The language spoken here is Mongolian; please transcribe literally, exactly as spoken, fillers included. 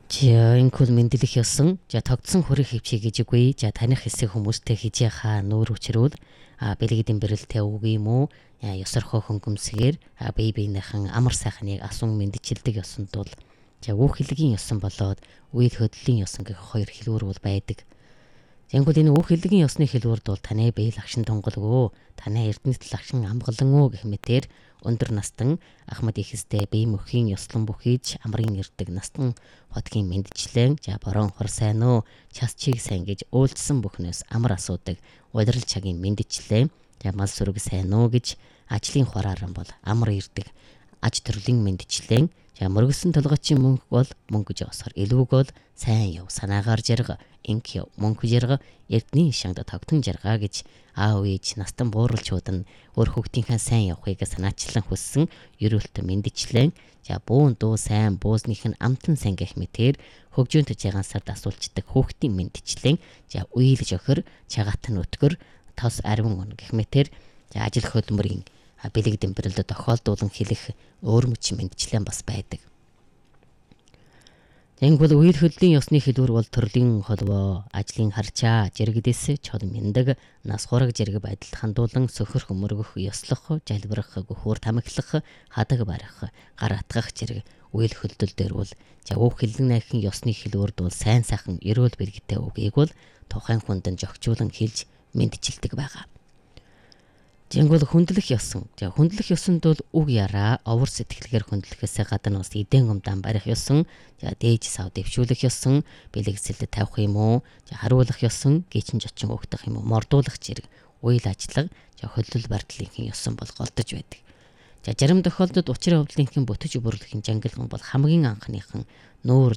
За энэ кул мэдлэх ёсон. За тогтсон хүрэх хөвчий гэж үгүй. За таних хэсэг хүмүүстэй хийж яхаа нүүр өчрүүл а бэлгэдэн бэрэлтэй үгүй юм уу? Ёсорхоо хөнгөмсгээр а бие биенийхэн амар сайхныг асуун мэдчилдэг ёсонд бол за үг хэлгийн ёсон болоод үйл хөдлөлийн ёсон гэх хоёр хэлбэр бол байдаг. Тэнгүүд энэ үг хэлгийн ёсны хэлбэрд бол таны бие лагшин тунгалгүй, таны эрдэнэт лагшин амгалан уу гэх мэтэр өндөр настан Ахмад ихэстэй бие мөхийн ёслон бүхийж амрын ирдэг настан хотгийн мэдчлэн за борон хор сайн уу, час чиг сайн гэж үйлдэлсэн бүхнээс амар асуудаг удирал цагийн мэдчлэн за мал сүрэг сайн уу гэж ажлын хурааран бол амар ирдэг аж төрлийн мэдчлэн за мөргөсөн толгойчийн мөнгө бол мөнгө гэж осоор илүүг бол сайн яв санаагаар жарга инк яв мөнгө жарга эрдний шангад тогтон жарга гэж аав ээж настан бууруулчуд нь өөр хүүхдийнхээ сайн явахыг санаачлан хүссэн ерөөлтө мэдчлэн за буун дуу сайн буузных нь амтан сайн гэх мэтэр хөгжөөнт жагаансард асуулцдаг хүүхдийн мэдчлэн за уйлж өхөр чагаат нь өтгөр тос арвин он гэх мэтэр за ажил хөдөлмөрийн бэлэг дэмбэрэлд тохиолдуулан хэлэх өөр мөч мэдчлэн бас байдаг. Тэнгүүл үйл хөдлөлийн ёсны хэлбэр бол төрлийн холбоо, ажлын харчаа, жиргэдэс, чод мэндэг, нас хураг жиргэ байдалд хандуулан сөхөр хөмөргөх, ёслох, жалбирах, гөхөр тамхилах, хадаг барих, гар атгах жирэг үйл хөдлөл дээр бол за үг хэллэгнийхэн ёсны хэлбэрд бол сайн сайхан эрүүл бэргэтэй үгийг бол тухайн хүнд нь жогчуулан хэлж мэдчилдэг байгаа. Тэнгүүл хүндлэх ёсон. За хүндлэх ёсонд бол үг яраа, овор сэтгэлгээр хүндлэхээс гадна бас эдэн умдаан барих ёсон, за дээж сав дэвшүүлэх ёсон, бэлэгсэлд тавих юм уу, за харуулах ёсон, гичин жочин өгдөх юм уу, мордуулах зэрэг үйл ажиллагаа, за хөдлөл бардлынхын ёсон бол голдож байдаг. За зарим тохиолдолд учир явдлынхын бүтэж бүрэлдэхүүн жангилган бол хамгийн анхныхан нүүр